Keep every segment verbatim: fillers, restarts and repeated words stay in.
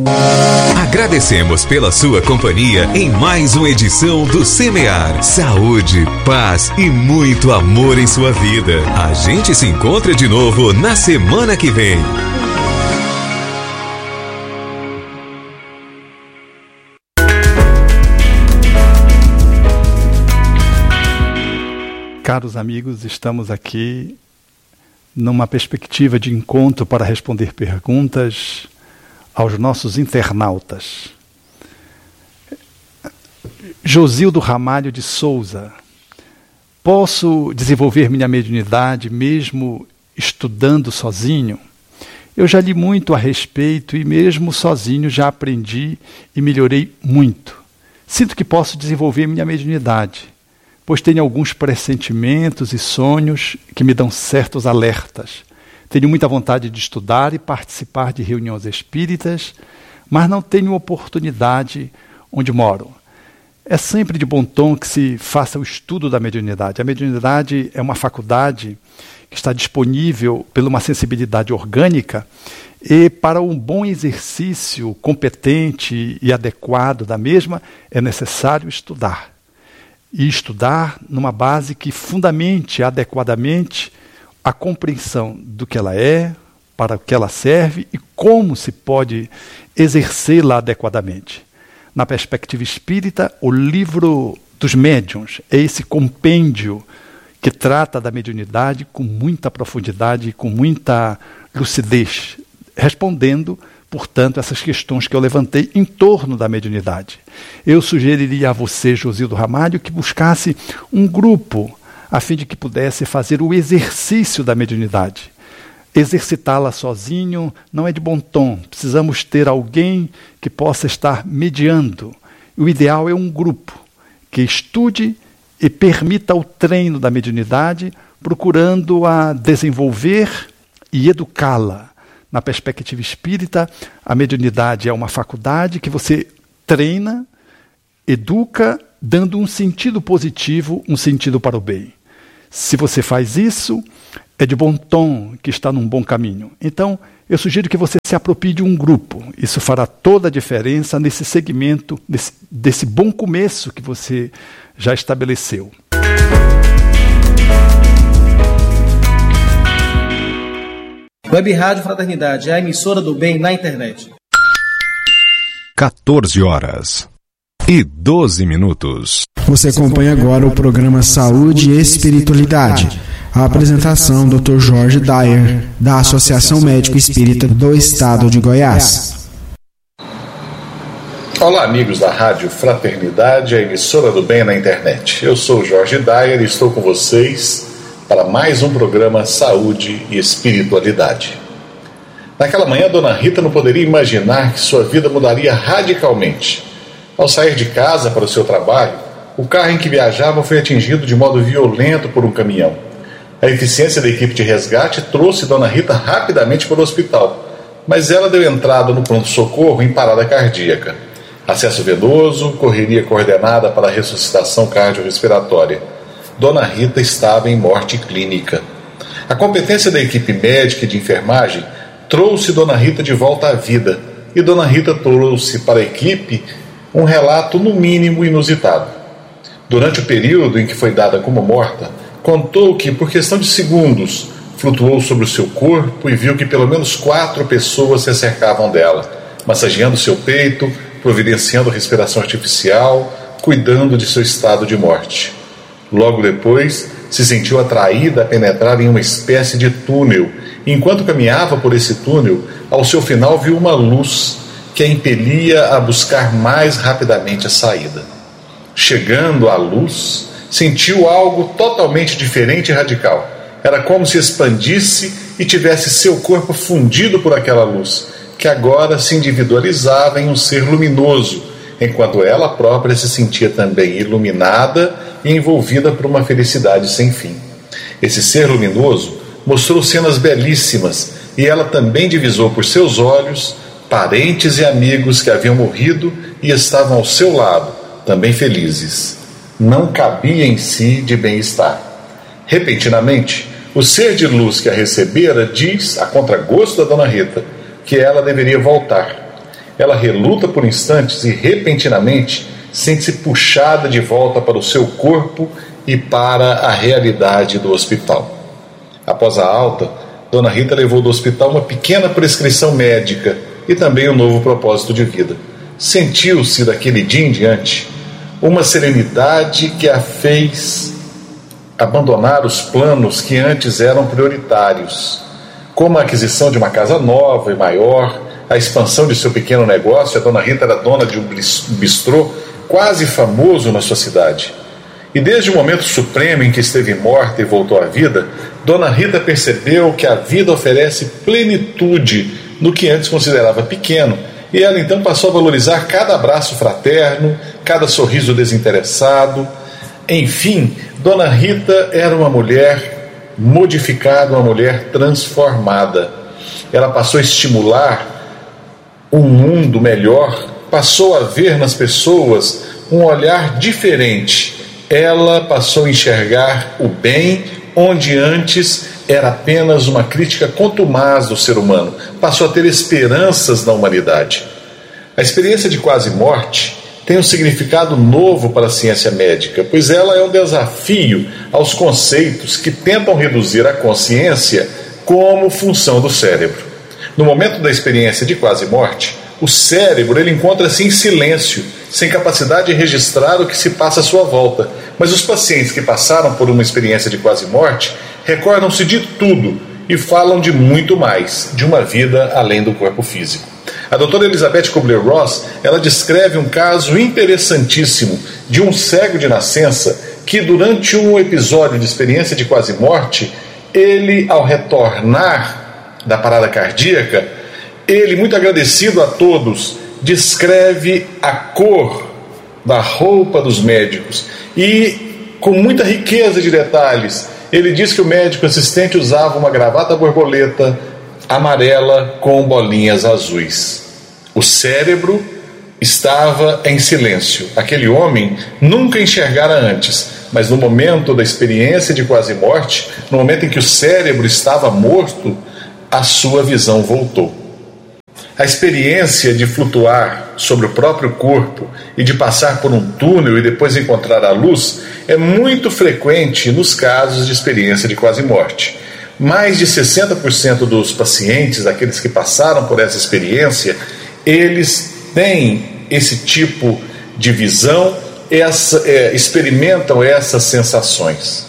Agradecemos pela sua companhia em mais uma edição do Semear. Saúde, paz e muito amor em sua vida. A gente se encontra de novo na semana que vem. Caros amigos, estamos aqui numa perspectiva de encontro para responder perguntas aos nossos internautas. Josildo Ramalho de Souza: posso desenvolver minha mediunidade mesmo estudando sozinho? Eu já li muito a respeito e mesmo sozinho já aprendi e melhorei muito. Sinto que posso desenvolver minha mediunidade, pois tenho alguns pressentimentos e sonhos que me dão certos alertas. Tenho muita vontade de estudar e participar de reuniões espíritas, mas não tenho oportunidade onde moro. É sempre de bom tom que se faça o estudo da mediunidade. A mediunidade é uma faculdade que está disponível pela uma sensibilidade orgânica, e para um bom exercício competente e adequado da mesma é necessário estudar. E estudar numa base que fundamente adequadamente a compreensão do que ela é, para o que ela serve e como se pode exercê-la adequadamente. Na perspectiva espírita, o livro dos médiuns é esse compêndio que trata da mediunidade com muita profundidade e com muita lucidez, respondendo, portanto, essas questões que eu levantei em torno da mediunidade. Eu sugeriria a você, Josildo Ramalho, que buscasse um grupo a fim de que pudesse fazer o exercício da mediunidade. Exercitá-la sozinho não é de bom tom. Precisamos ter alguém que possa estar mediando. O ideal é um grupo que estude e permita o treino da mediunidade, procurando-a desenvolver e educá-la. Na perspectiva espírita, a mediunidade é uma faculdade que você treina, educa, dando um sentido positivo, um sentido para o bem. Se você faz isso, é de bom tom que está num bom caminho. Então, eu sugiro que você se aproprie de um grupo. Isso fará toda a diferença nesse segmento, nesse, desse bom começo que você já estabeleceu. Web Rádio Fraternidade é a emissora do bem na internet. quatorze horas e doze minutos. Você acompanha agora o programa Saúde e Espiritualidade. A apresentação doutor Jorge Dyer, da Associação Médico Espírita do Estado de Goiás. Olá, amigos da Rádio Fraternidade, a emissora do bem na internet. Eu sou Jorge Dyer e estou com vocês para mais um programa Saúde e Espiritualidade. Naquela manhã, Dona Rita não poderia imaginar que sua vida mudaria radicalmente. Ao sair de casa para o seu trabalho, o carro em que viajava foi atingido de modo violento por um caminhão. A eficiência da equipe de resgate trouxe Dona Rita rapidamente para o hospital, mas ela deu entrada no pronto-socorro em parada cardíaca. Acesso venoso, correria coordenada para a ressuscitação cardiorrespiratória. Dona Rita estava em morte clínica. A competência da equipe médica e de enfermagem trouxe Dona Rita de volta à vida, e Dona Rita trouxe para a equipe um relato no mínimo inusitado. Durante o período em que foi dada como morta, contou que, por questão de segundos, flutuou sobre o seu corpo e viu que pelo menos quatro pessoas se cercavam dela, massageando seu peito, providenciando respiração artificial, cuidando de seu estado de morte. Logo depois, se sentiu atraída a penetrar em uma espécie de túnel. Enquanto caminhava por esse túnel, ao seu final viu uma luz que a impelia a buscar mais rapidamente a saída. Chegando à luz, sentiu algo totalmente diferente e radical. Era como se expandisse e tivesse seu corpo fundido por aquela luz, que agora se individualizava em um ser luminoso, enquanto ela própria se sentia também iluminada e envolvida por uma felicidade sem fim. Esse ser luminoso mostrou cenas belíssimas e ela também divisou por seus olhos parentes e amigos que haviam morrido e estavam ao seu lado, também felizes. Não cabia em si de bem-estar. Repentinamente, o ser de luz que a recebera diz, a contragosto da Dona Rita, que ela deveria voltar. Ela reluta por instantes e, repentinamente, sente-se puxada de volta para o seu corpo e para a realidade do hospital. Após a alta, Dona Rita levou do hospital uma pequena prescrição médica e também um novo propósito de vida. Sentiu-se, daquele dia em diante, uma serenidade que a fez abandonar os planos que antes eram prioritários, como a aquisição de uma casa nova e maior, a expansão de seu pequeno negócio. A Dona Rita era dona de um bistrô quase famoso na sua cidade. E desde o momento supremo em que esteve morta e voltou à vida, Dona Rita percebeu que a vida oferece plenitude no que antes considerava pequeno, e ela então passou a valorizar cada abraço fraterno, cada sorriso desinteressado. Enfim, Dona Rita era uma mulher modificada, uma mulher transformada. Ela passou a estimular um mundo melhor, passou a ver nas pessoas um olhar diferente. Ela passou a enxergar o bem onde antes era apenas uma crítica contumaz do ser humano. Passou a ter esperanças na humanidade. A experiência de quase morte tem um significado novo para a ciência médica, pois ela é um desafio aos conceitos que tentam reduzir a consciência como função do cérebro. No momento da experiência de quase morte, o cérebro ele encontra-se em silêncio, sem capacidade de registrar o que se passa à sua volta. Mas os pacientes que passaram por uma experiência de quase morte recordam-se de tudo e falam de muito mais, de uma vida além do corpo físico. A doutora Elizabeth Kubler-Ross, ela descreve um caso interessantíssimo de um cego de nascença que, durante um episódio de experiência de quase morte, ele, ao retornar da parada cardíaca, ele, muito agradecido a todos, descreve a cor da roupa dos médicos e, com muita riqueza de detalhes, ele diz que o médico assistente usava uma gravata borboleta amarela com bolinhas azuis. O cérebro estava em silêncio. Aquele homem nunca enxergara antes, mas no momento da experiência de quase morte, no momento em que o cérebro estava morto, a sua visão voltou. A experiência de flutuar sobre o próprio corpo e de passar por um túnel e depois encontrar a luz é muito frequente nos casos de experiência de quase morte. Mais de sessenta por cento dos pacientes, daqueles que passaram por essa experiência, eles têm esse tipo de visão, essa, é, experimentam essas sensações.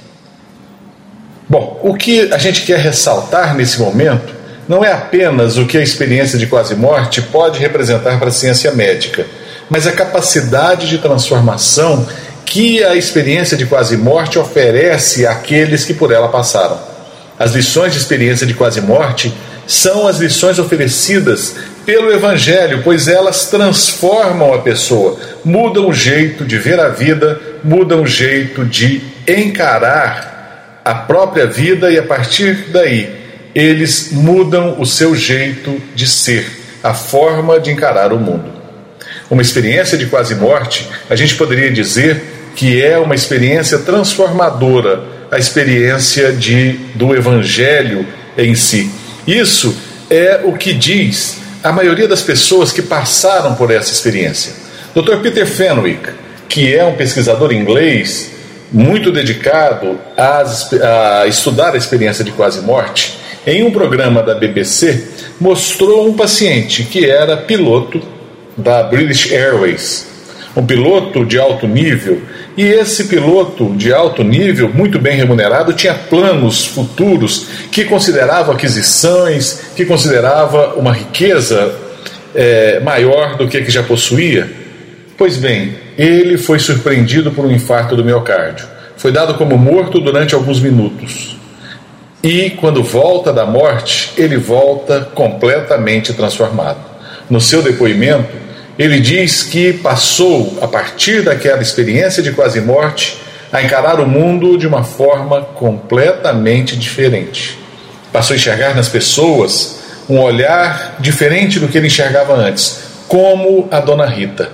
Bom, o que a gente quer ressaltar nesse momento não é apenas o que a experiência de quase morte pode representar para a ciência médica, mas a capacidade de transformação que a experiência de quase morte oferece àqueles que por ela passaram. As lições de experiência de quase morte são as lições oferecidas pelo Evangelho, pois elas transformam a pessoa, mudam o jeito de ver a vida, mudam o jeito de encarar a própria vida e, a partir daí, eles mudam o seu jeito de ser, a forma de encarar o mundo. Uma experiência de quase morte, a gente poderia dizer que é uma experiência transformadora, a experiência de, do Evangelho em si. Isso é o que diz a maioria das pessoas que passaram por essa experiência. doutor Peter Fenwick, que é um pesquisador inglês muito dedicado a, a estudar a experiência de quase morte, em um programa da B B C, mostrou um paciente que era piloto da British Airways, um piloto de alto nível, e esse piloto de alto nível, muito bem remunerado, tinha planos futuros que considerava aquisições, que considerava uma riqueza é, maior do que a que já possuía. Pois bem, ele foi surpreendido por um infarto do miocárdio. Foi dado como morto durante alguns minutos. E quando volta da morte, ele volta completamente transformado. No seu depoimento, ele diz que passou, a partir daquela experiência de quase morte, a encarar o mundo de uma forma completamente diferente. Passou a enxergar nas pessoas um olhar diferente do que ele enxergava antes, como a Dona Rita.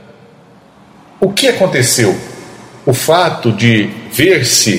O que aconteceu? O fato de ver-se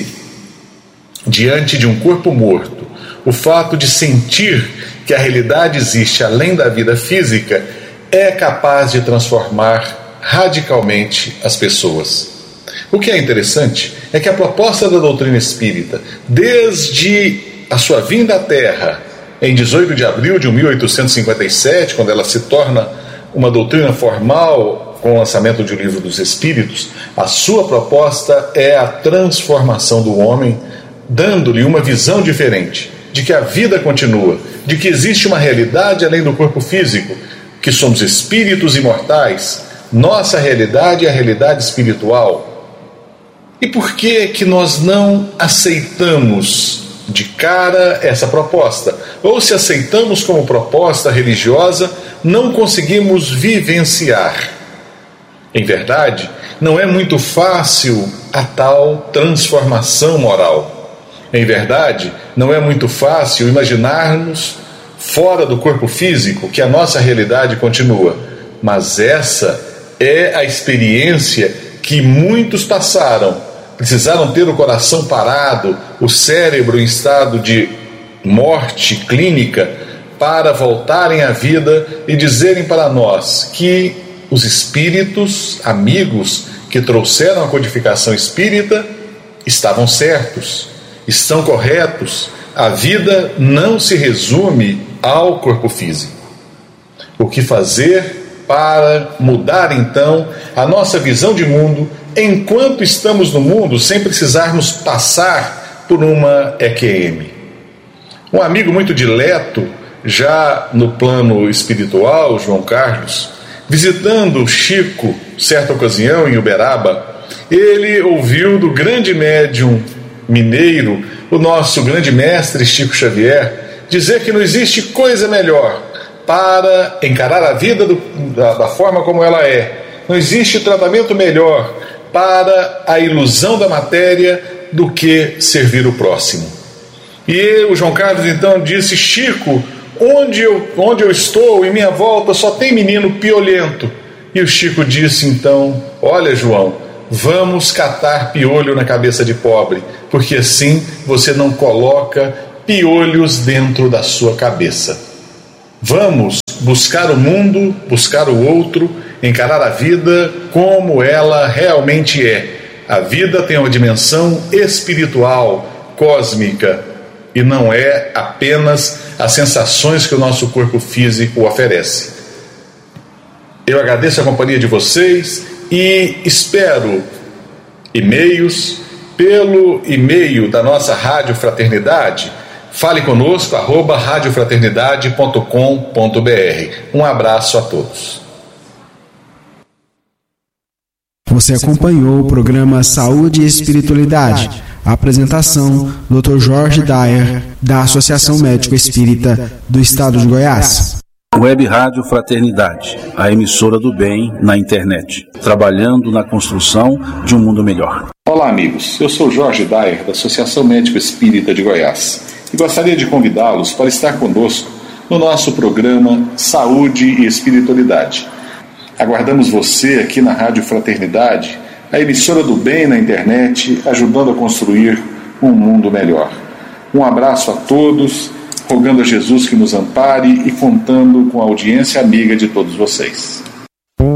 diante de um corpo morto, o fato de sentir que a realidade existe além da vida física, é capaz de transformar radicalmente as pessoas. O que é interessante é que a proposta da doutrina espírita, desde a sua vinda à Terra, em dezoito de abril de mil oitocentos e cinquenta e sete, quando ela se torna uma doutrina formal com o lançamento do Livro dos Espíritos, a sua proposta é a transformação do homem, dando-lhe uma visão diferente, de que a vida continua, de que existe uma realidade além do corpo físico, que somos espíritos imortais, nossa realidade é a realidade espiritual. E por que que nós não aceitamos de cara essa proposta? Ou se aceitamos como proposta religiosa, não conseguimos vivenciar. Em verdade, não é muito fácil a tal transformação moral. Em verdade, não é muito fácil imaginarmos, fora do corpo físico, que a nossa realidade continua. Mas essa é a experiência que muitos passaram. Precisaram ter o coração parado, o cérebro em estado de morte clínica, para voltarem à vida e dizerem para nós que os espíritos, amigos que trouxeram a codificação espírita, estavam certos, estão corretos. A vida não se resume ao corpo físico. O que fazer para mudar então a nossa visão de mundo enquanto estamos no mundo, sem precisarmos passar por uma E Q M? Um amigo muito dileto, já no plano espiritual, João Carlos, visitando Chico, certa ocasião em Uberaba, ele ouviu do grande médium mineiro, o nosso grande mestre Chico Xavier, dizer que não existe coisa melhor para encarar a vida do, da, da forma como ela é. Não existe tratamento melhor para a ilusão da matéria do que servir o próximo. E o João Carlos então disse: Chico, onde eu, onde eu estou, em minha volta, só tem menino piolento. E o Chico disse então: olha, João, vamos catar piolho na cabeça de pobre, porque assim você não coloca piolhos dentro da sua cabeça. Vamos buscar o mundo, buscar o outro, encarar a vida como ela realmente é. A vida tem uma dimensão espiritual, cósmica, e não é apenas as sensações que o nosso corpo físico oferece. Eu agradeço a companhia de vocês e espero e-mails pelo e-mail da nossa Rádio Fraternidade. Fale conosco, arroba radiofraternidade ponto com ponto br. Um abraço a todos. Você acompanhou o programa Saúde e Espiritualidade. A apresentação, doutor Jorge Dyer, da Associação Médico Espírita do Estado de Goiás. Web Rádio Fraternidade, a emissora do bem na internet, trabalhando na construção de um mundo melhor. Olá, amigos. Eu sou Jorge Dyer, da Associação Médico Espírita de Goiás, e gostaria de convidá-los para estar conosco no nosso programa Saúde e Espiritualidade. Aguardamos você aqui na Rádio Fraternidade, a emissora do bem na internet, ajudando a construir um mundo melhor. Um abraço a todos, rogando a Jesus que nos ampare e contando com a audiência amiga de todos vocês.